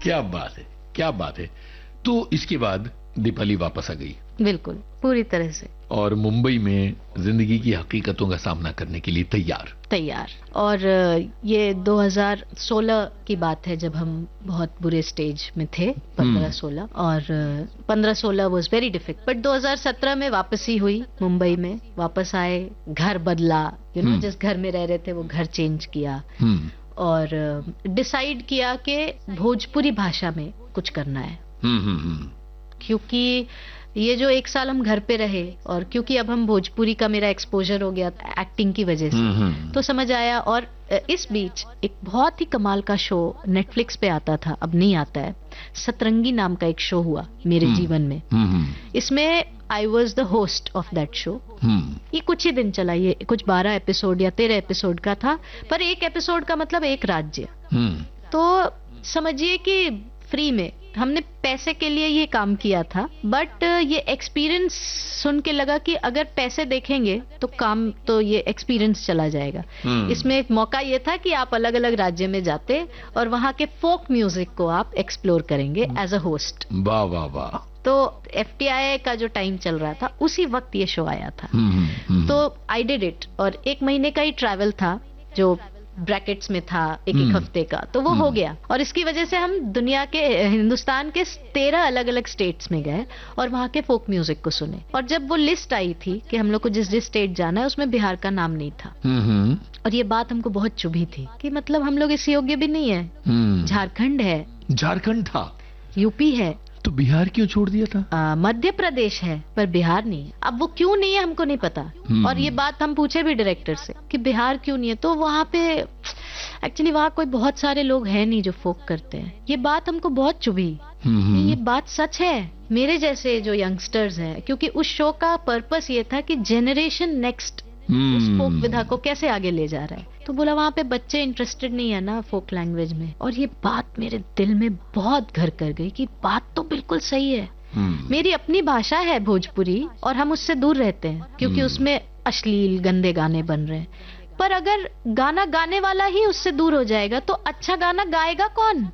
क्या बात है, क्या बात है। तो इसके बाद दीपाली वापस आ गई, बिल्कुल पूरी तरह से, और मुंबई में जिंदगी की हकीकतों का सामना करने के लिए तैयार। और ये 2016 की बात है जब हम बहुत बुरे स्टेज में थे, 15-16, और 15-16 वाज वेरी डिफिकल्ट, बट 2017 में वापसी हुई, मुंबई में वापस आए, घर बदला, जिस घर में रह रहे थे वो घर चेंज किया, और डिसाइड किया कि भोजपुरी भाषा में कुछ करना है। क्योंकि ये जो 1 साल हम घर पे रहे, और क्योंकि अब हम भोजपुरी का मेरा एक्सपोजर हो गया एक्टिंग की वजह से, तो समझ आया। और इस बीच एक बहुत ही कमाल का शो नेटफ्लिक्स पे आता था, अब नहीं आता है, सतरंगी नाम का एक शो हुआ मेरे जीवन में। इसमें I was the host of that show. ये कुछ ही दिन चला, ये कुछ 12 एपिसोड या 13 एपिसोड का था, पर एक एपिसोड का मतलब एक राज्य। तो समझिए कि फ्री में हमने पैसे के लिए ये काम किया था, बट ये एक्सपीरियंस सुन के लगा कि अगर पैसे देखेंगे तो काम, तो ये एक्सपीरियंस चला जाएगा। इसमें एक मौका ये था कि आप अलग अलग राज्य में जाते और वहाँ के फोक म्यूजिक को आप एक्सप्लोर करेंगे एज अ होस्ट। वाह वाह वाह। तो FTI का जो टाइम चल रहा था उसी वक्त ये शो आया था। तो आई डिड इट, और 1 महीने का ही ट्रैवल था जो ब्रैकेट्स में था, एक हफ्ते का, तो वो हो गया। और इसकी वजह से हम दुनिया के, हिंदुस्तान के 13 अलग अलग स्टेट्स में गए और वहाँ के फोक म्यूजिक को सुने। और जब वो लिस्ट आई थी कि हम लोग को जिस जिस स्टेट जाना है, उसमें बिहार का नाम नहीं था। और ये बात हमको बहुत चुभी थी कि मतलब हम लोग इस योग्य भी नहीं है। झारखंड है, झारखंड था, यूपी है, तो बिहार क्यों छोड़ दिया था? मध्य प्रदेश है पर बिहार नहीं है। अब वो क्यों नहीं है हमको नहीं पता, और ये बात हम पूछे भी डायरेक्टर से कि बिहार क्यों नहीं है, तो वहाँ पे एक्चुअली वहाँ कोई बहुत सारे लोग हैं नहीं जो फोक करते हैं। ये बात हमको बहुत चुभी। ये बात सच है मेरे जैसे जो यंगस्टर्स हैं, क्योंकि उस शो का पर्पस ये था कि जेनरेशन नेक्स्ट उस फोक विधा को कैसे आगे ले जा रहा है। तो बोला वहाँ पे बच्चे इंटरेस्टेड नहीं है ना फोक लैंग्वेज में। और ये बात मेरे दिल में बहुत घर कर गई कि बात तो बिल्कुल सही है। मेरी अपनी भाषा है भोजपुरी, और हम उससे दूर रहते हैं क्योंकि उसमें अश्लील गंदे गाने बन रहे हैं। पर अगर गाना गाने वाला ही उससे दूर हो जाएगा तो अच्छा गाना गाएगा कौन?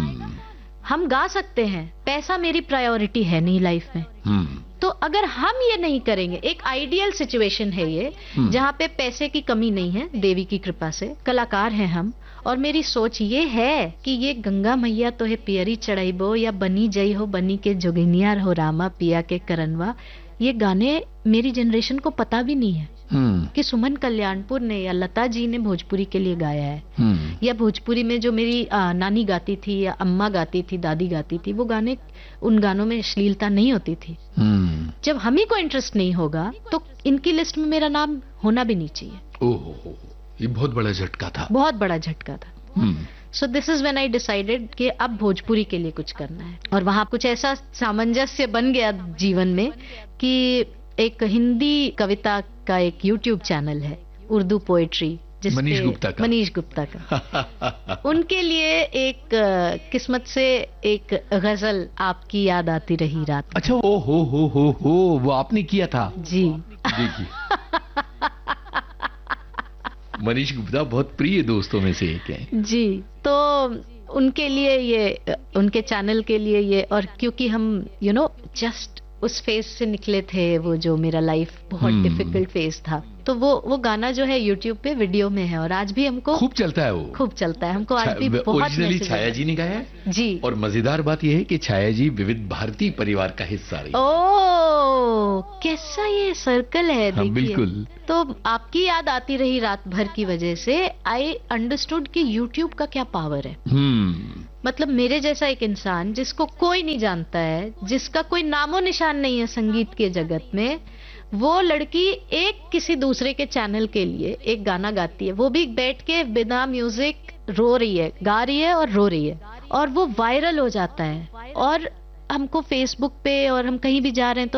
हम गा सकते हैं, पैसा मेरी प्रायोरिटी है नहीं लाइफ में। तो अगर हम ये नहीं करेंगे, एक आइडियल सिचुएशन है ये जहाँ पे पैसे की कमी नहीं है, देवी की कृपा से कलाकार हैं हम। और मेरी सोच ये है कि ये गंगा मैया तो है पियरी चढ़ाइबो, या बनी जई हो बनी के जोगिनिया हो रामा पिया के करनवा, ये गाने मेरी जनरेशन को पता भी नहीं है कि सुमन कल्याणपुर ने या लता जी ने भोजपुरी के लिए गाया है। या भोजपुरी में जो मेरी नानी गाती थी या अम्मा गाती थी, दादी गाती थी, वो गाने, उन गानों में अश्लीलता नहीं होती थी। जब हम ही को इंटरेस्ट नहीं होगा तो इनकी लिस्ट में मेरा नाम होना भी नहीं चाहिए। ओहो, ये बहुत बड़ा झटका था, बहुत बड़ा झटका था। So this is when I decided कि अब भोजपुरी के लिए कुछ करना है। और वहाँ कुछ ऐसा सामंजस्य बन गया जीवन में कि एक हिंदी कविता का एक यूट्यूब चैनल है, उर्दू पोएट्री, मनीष गुप्ता का उनके लिए एक किस्मत से एक गजल, आपकी याद आती रही रात। अच्छा, ओ हो वो आपने किया था? जी। देखिए मनीष गुप्ता बहुत प्रिय दोस्तों में से एक है जी। तो उनके लिए ये, उनके चैनल के लिए ये, और क्योंकि हम जस्ट उस फेज से निकले थे, वो जो मेरा लाइफ बहुत डिफिकल्ट फेज था, तो वो गाना जो है यूट्यूब पे वीडियो में है और आज भी हमको खूब चलता है, वो खूब चलता है हमको आज भी। बहुत ओरिजिनली छाया जी ने गाया है जी। और मजेदार बात यह है कि छाया जी विविध भारती परिवार का हिस्सा रही। ओ, कैसा ये सर्कल है, देखिए। बिल्कुल। तो आपकी याद आती रही रात भर की वजह से आई अंडरस्टूड कि यूट्यूब का क्या पावर है। मतलब मेरे जैसा एक इंसान जिसको कोई नहीं जानता है, जिसका कोई नामो निशान नहीं है संगीत के जगत में, वो लड़की एक किसी दूसरे के चैनल के लिए एक गाना गाती है, वो भी बैठ के बिना म्यूजिक रो रही है, गा रही है और रो रही है, और वो वायरल हो जाता है। और हमको फेसबुक पे और हम कहीं भी जा रहे हैं तो